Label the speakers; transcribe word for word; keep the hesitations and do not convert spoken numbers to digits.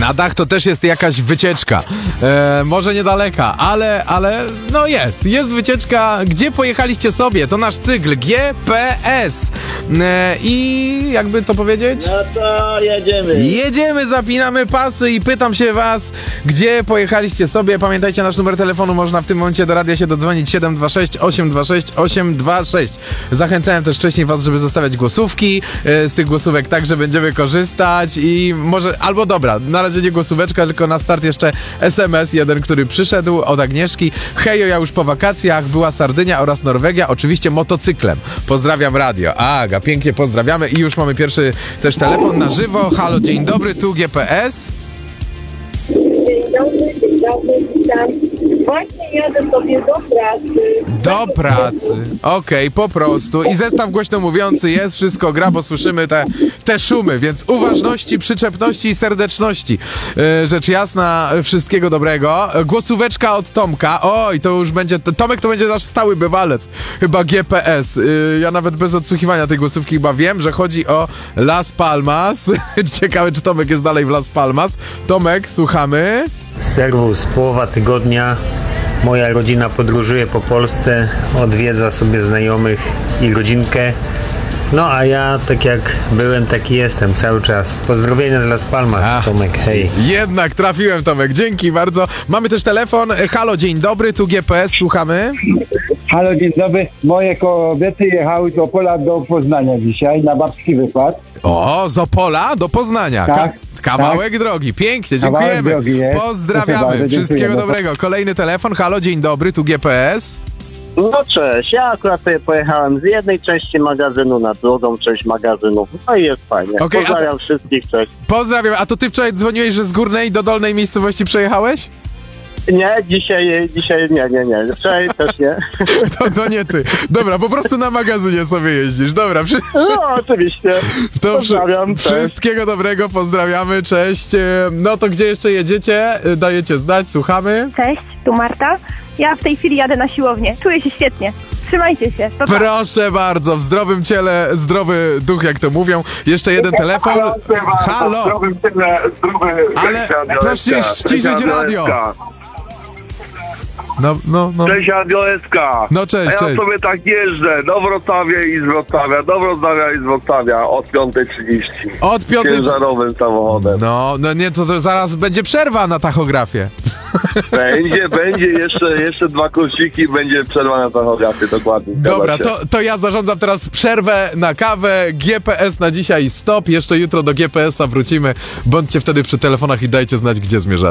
Speaker 1: Na dach to też jest jakaś wycieczka. E, może niedaleka, ale, ale no jest. Jest wycieczka. Gdzie pojechaliście sobie? To nasz cykl G P S. E, I jakby to powiedzieć?
Speaker 2: No to jedziemy.
Speaker 1: Jedziemy, zapinamy pasy i pytam się was, gdzie pojechaliście sobie. Pamiętajcie, nasz numer telefonu można w tym momencie do radia się dodzwonić siedem dwa sześć, osiem dwa sześć, osiem dwa sześć. Zachęcałem też wcześniej was, żeby zostawiać głosówki. E, z tych głosówek także będziemy korzystać i może, albo dobra, na razie nie głosóweczka, tylko na start jeszcze es em es jeden, który przyszedł od Agnieszki. Hejo, ja już po wakacjach, była Sardynia oraz Norwegia, oczywiście motocyklem. Pozdrawiam radio. Aga, pięknie pozdrawiamy i już mamy pierwszy też telefon na żywo. Halo, dzień dobry, tu G P S.
Speaker 3: Dzień dobry, dzień dobry, witam. Właśnie jadę sobie do pracy.
Speaker 1: Do pracy. Okej, okay, po prostu. I zestaw głośno mówiący jest, wszystko gra, bo słyszymy te, te szumy, więc uważności, przyczepności i serdeczności. Yy, rzecz jasna, wszystkiego dobrego. Głosóweczka od Tomka. Oj, to już będzie, Tomek to będzie nasz stały bywalec. Chyba G P S. Yy, ja nawet bez odsłuchiwania tej głosówki chyba wiem, że chodzi o Las Palmas. Ciekawe, czy Tomek jest dalej w Las Palmas. Tomek, słuchamy.
Speaker 4: Serwus, połowa tygodnia. Moja rodzina podróżuje po Polsce, odwiedza sobie znajomych i rodzinkę. No a ja, tak jak byłem, taki jestem cały czas. Pozdrowienia z Las Palmas, Ach, Tomek, hej.
Speaker 1: Jednak trafiłem, Tomek, dzięki bardzo. Mamy też telefon. Halo, dzień dobry, tu G P S, słuchamy.
Speaker 5: Halo, dzień dobry. Moje kobiety jechały z Opola do Poznania dzisiaj na babski wypad.
Speaker 1: O, z Opola do Poznania.
Speaker 5: Tak.
Speaker 1: Ka- Kawałek
Speaker 5: tak.
Speaker 1: drogi, pięknie,
Speaker 5: Kawałek
Speaker 1: dziękujemy.
Speaker 5: drogi jest.
Speaker 1: Pozdrawiamy,
Speaker 5: Bardzo
Speaker 1: wszystkiego
Speaker 5: dziękuję.
Speaker 1: dobrego. Kolejny telefon, halo, dzień dobry, tu G P S.
Speaker 2: No cześć, ja akurat sobie pojechałem z jednej części magazynu na drugą część magazynu. No i jest fajnie.
Speaker 1: Okay,
Speaker 2: Pozdrawiam
Speaker 1: a...
Speaker 2: wszystkich, cześć.
Speaker 1: Pozdrawiam, a to ty wczoraj dzwoniłeś, że z górnej do dolnej miejscowości przejechałeś?
Speaker 2: Nie, dzisiaj, dzisiaj nie, nie, nie. Wczoraj też nie.
Speaker 1: To, to nie ty. Dobra, po prostu na magazynie sobie jeździsz. Dobra, przy...
Speaker 2: No oczywiście.
Speaker 1: To
Speaker 2: Pozdrawiam,
Speaker 1: przy... Wszystkiego dobrego, pozdrawiamy, cześć. No to gdzie jeszcze jedziecie? Dajecie znać, słuchamy.
Speaker 6: Cześć, tu Marta. Ja w tej chwili jadę na siłownię. Czuję się świetnie. Trzymajcie się. Pa, pa.
Speaker 1: Proszę bardzo, w zdrowym ciele, zdrowy duch, jak to mówią. Jeszcze jeden telefon. Halo! Ale proszę ściszyć radio. No, no, no.
Speaker 7: Cześć, Adioeska.
Speaker 1: No cześć,
Speaker 7: A ja
Speaker 1: cześć.
Speaker 7: sobie tak jeżdżę do Wrocławia i z Wrocławia, do Wrocławia i z Wrocławia od piątej trzydzieści.
Speaker 1: Od piątej
Speaker 7: ciężarowym samochodem.
Speaker 1: No, no nie, to, to zaraz będzie przerwa na tachografię.
Speaker 7: Będzie, będzie jeszcze, jeszcze dwa kursiki i będzie przerwa na tachografię, dokładnie.
Speaker 1: Dobra, to, to ja zarządzam teraz przerwę na kawę. G P S na dzisiaj stop. Jeszcze jutro do G P S a wrócimy. Bądźcie wtedy przy telefonach i dajcie znać, gdzie zmierzacie.